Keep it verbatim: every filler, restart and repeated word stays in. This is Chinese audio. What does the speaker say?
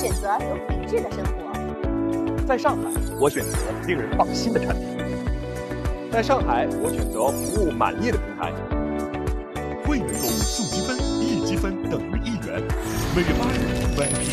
选择有品质的生活。 在上海，我选择令人放心的产品。在上海，我选择服务满意的平台。 会员购送积分，一积分等于一元，每月八日，